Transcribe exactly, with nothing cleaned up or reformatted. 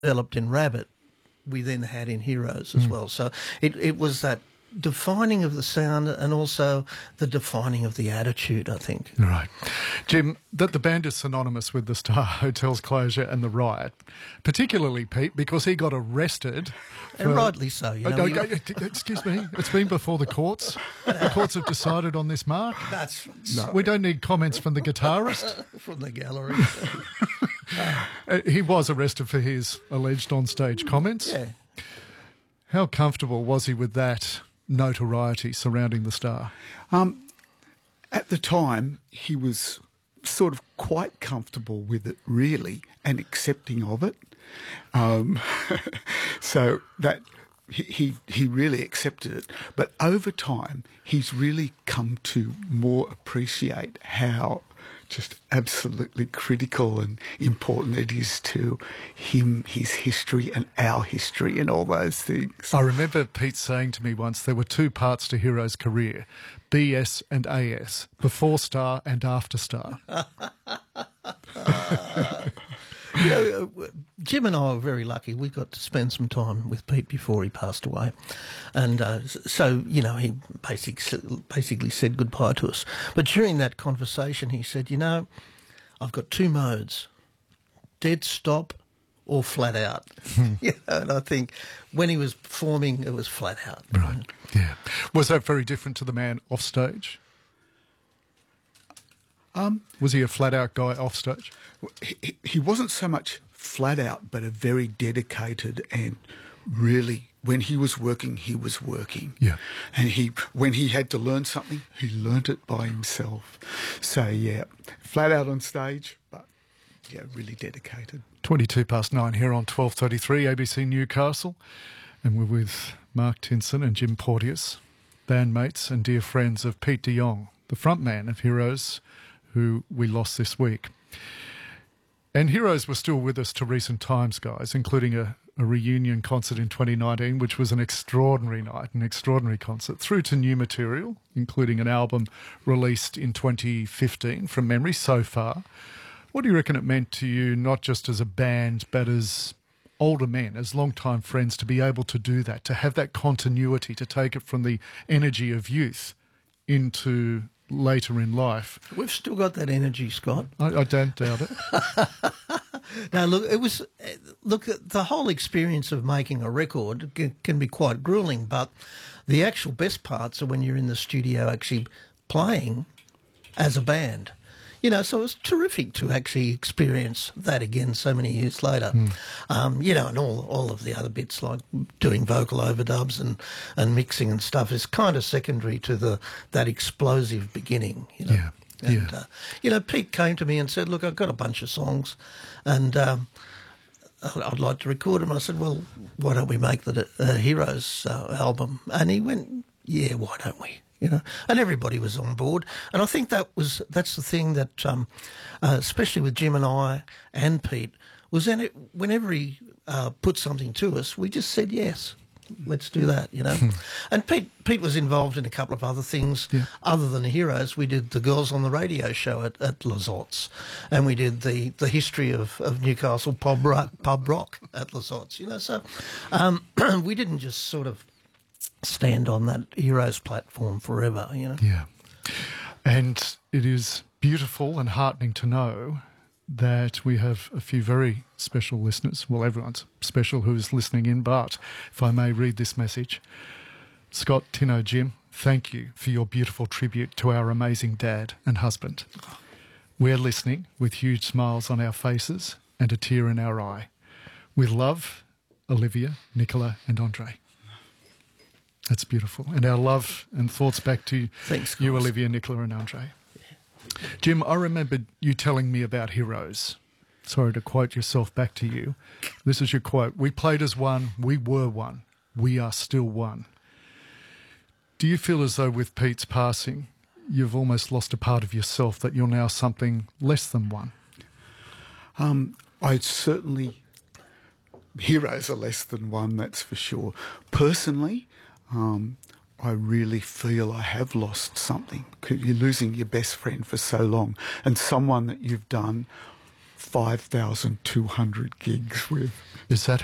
developed in Rabbit, we then had in Heroes as mm. well. So it, it was that defining of the sound and also the defining of the attitude, I think. Right. Jim, that the band is synonymous with the Star Hotel's closure and the riot, particularly Pete, because he got arrested. And for, rightly so. You know, uh, uh, uh, excuse me, it's been before the courts. The courts have decided on this, Mark. That's no. We don't need comments from the guitarist. From the gallery. uh, he was arrested for his alleged on-stage comments. Yeah. How comfortable was he with that notoriety surrounding the Star? Um, at the time, he was sort of quite comfortable with it, really, and accepting of it. Um, so that he, he he really accepted it. But over time, he's really come to more appreciate how just absolutely critical and important it is to him, his history and our history and all those things. I remember Pete saying to me once there were two parts to Hero's career, B S and A S, before Star and after Star. You know, Jim and I were very lucky. We got to spend some time with Pete before he passed away. And uh, so, you know, he basically, basically said goodbye to us. But during that conversation, he said, you know, I've got two modes, dead stop or flat out. You know, and I think when he was performing, it was flat out. Right, yeah. Was that very different to the man off stage? Um, was he a flat-out guy off stage? He, he wasn't so much flat out, but a very dedicated and really, when he was working, he was working. Yeah. And he, when he had to learn something, he learnt it by himself. So, yeah, flat out on stage, but, yeah, really dedicated. twenty-two past nine here on twelve thirty-three A B C Newcastle. And we're with Mark Tinson and Jim Porteous, bandmates and dear friends of Pete de Jong, the frontman of Heroes, who we lost this week. And Heroes were still with us to recent times, guys, including a, a reunion concert in twenty nineteen, which was an extraordinary night, an extraordinary concert, through to new material, including an album released in twenty fifteen from memory so far. What do you reckon it meant to you, not just as a band, but as older men, as long-time friends, to be able to do that, to have that continuity, to take it from the energy of youth into later in life? We've still got that energy, Scott. I, I don't doubt it. Now, look, it was look the whole experience of making a record can, can be quite grueling, but the actual best parts are when you're in the studio actually playing as a band. You know, so it was terrific to actually experience that again so many years later. Mm. Um, you know, and all all of the other bits like doing vocal overdubs and, and mixing and stuff is kind of secondary to the that explosive beginning, you know. Yeah. And, yeah. Uh, you know, Pete came to me and said, look, I've got a bunch of songs and um, I'd like to record them. I said, well, why don't we make the uh, Heroes uh, album? And he went, yeah, why don't we? You know, and everybody was on board, and I think that was that's the thing that, um, uh, especially with Jim and I and Pete, was in it. Whenever he uh, put something to us, we just said yes, let's do that. You know, and Pete Pete was involved in a couple of other things yeah. other than the Heroes. We did the Girls on the Radio show at, at Lizottes, and we did the, the history of, of Newcastle pub rock, pub rock at Lizottes. You know, so um, we didn't just sort of stand on that Heroes platform forever, you know. Yeah. And it is beautiful and heartening to know that we have a few very special listeners. Well, everyone's special who is listening in, but if I may read this message. Scott, Tino, Jim, thank you for your beautiful tribute to our amazing dad and husband. We're listening with huge smiles on our faces and a tear in our eye. With love, Olivia, Nicola and Andre. That's beautiful. And our love and thoughts back to Thanks, you, guys. Olivia, Nicola and Andre. Jim, I remember you telling me about Heroes. Sorry to quote yourself back to you. This is your quote. We played as one. We were one. We are still one. Do you feel as though with Pete's passing, you've almost lost a part of yourself, that you're now something less than one? Um, I certainly... Heroes are less than one, that's for sure. Personally, um, I really feel I have lost something. You're losing your best friend for so long and someone that you've done five thousand two hundred gigs with. Is that